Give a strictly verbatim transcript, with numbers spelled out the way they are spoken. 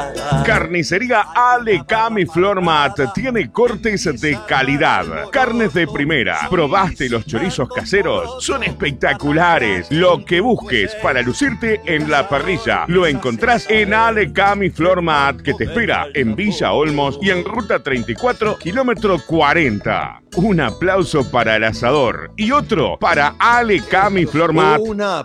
Carnicería Alecami Flormat tiene cortes de calidad, carnes de primera. ¿Probaste los chorizos caseros? Son espectaculares. Lo que busques para lucirte en la parrilla lo encontrás en Alecami Flormat, que te espera en Villa Olmos y en Ruta treinta y cuatro, kilómetro cuarenta. Un aplauso para el asador y otro para Alecami Flormat. Una